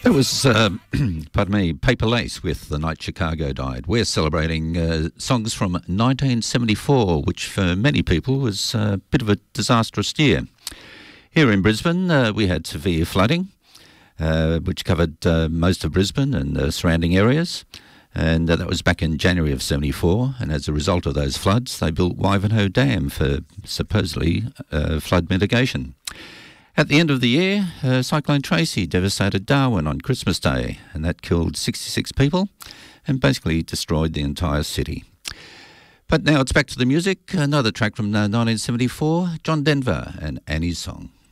That was, pardon me, Paper Lace with The Night Chicago Died. We're celebrating songs from 1974, which for many people was a bit of a disastrous year. Here in Brisbane, we had severe flooding, which covered most of Brisbane and the surrounding areas. And that was back in January of 74. And as a result of those floods, they built Wivenhoe Dam for supposedly flood mitigation. At the end of the year, Cyclone Tracy devastated Darwin on Christmas Day, and that killed 66 people and basically destroyed the entire city. But now it's back to the music. Another track from 1974, John Denver and Annie's Song.